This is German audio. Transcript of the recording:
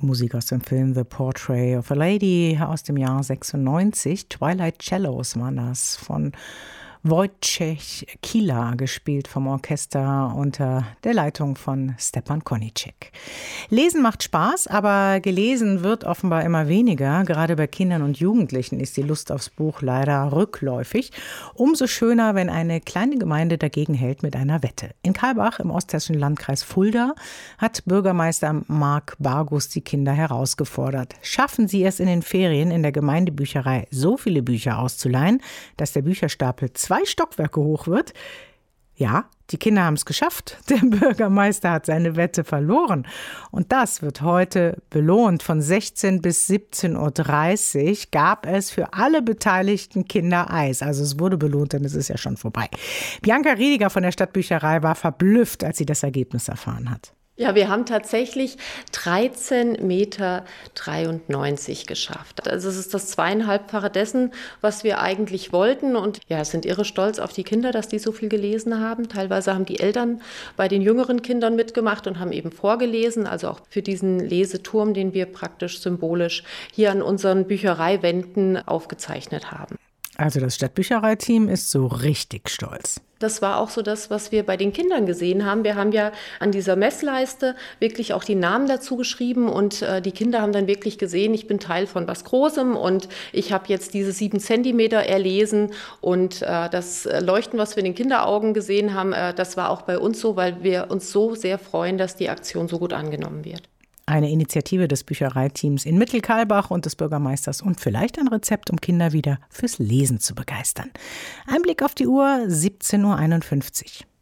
Musik aus dem Film The Portrait of a Lady aus dem Jahr 96. Twilight Cellos waren das von Wojciech Kila, gespielt vom Orchester unter der Leitung von Stepan Koníček. Lesen macht Spaß, aber gelesen wird offenbar immer weniger. Gerade bei Kindern und Jugendlichen ist die Lust aufs Buch leider rückläufig. Umso schöner, wenn eine kleine Gemeinde dagegen hält mit einer Wette. In Kailbach im osthessischen Landkreis Fulda hat Bürgermeister Marc Bargus die Kinder herausgefordert. Schaffen sie es in den Ferien in der Gemeindebücherei so viele Bücher auszuleihen, dass der Bücherstapel 2 Stockwerke hoch wird? Ja, die Kinder haben es geschafft. Der Bürgermeister hat seine Wette verloren. Und das wird heute belohnt. Von 16 bis 17:30 Uhr gab es für alle beteiligten Kinder Eis. Also es wurde belohnt, denn es ist ja schon vorbei. Bianca Riediger von der Stadtbücherei war verblüfft, als sie das Ergebnis erfahren hat. Ja, wir haben tatsächlich 13,93 Meter geschafft. Also es ist das 2,5-fache dessen, was wir eigentlich wollten. Und ja, es sind irre stolz auf die Kinder, dass die so viel gelesen haben. Teilweise haben die Eltern bei den jüngeren Kindern mitgemacht und haben eben vorgelesen. Also auch für diesen Leseturm, den wir praktisch symbolisch hier an unseren Büchereiwänden aufgezeichnet haben. Also das Stadtbüchereiteam ist so richtig stolz. Das war auch so das, was wir bei den Kindern gesehen haben. Wir haben ja an dieser Messleiste wirklich auch die Namen dazu geschrieben und die Kinder haben dann wirklich gesehen, ich bin Teil von was Großem und ich habe jetzt diese 7 Zentimeter erlesen und das Leuchten, was wir in den Kinderaugen gesehen haben, das war auch bei uns so, weil wir uns so sehr freuen, dass die Aktion so gut angenommen wird. Eine Initiative des Büchereiteams in Mittelkailbach und des Bürgermeisters und vielleicht ein Rezept, um Kinder wieder fürs Lesen zu begeistern. Ein Blick auf die Uhr, 17:51 Uhr.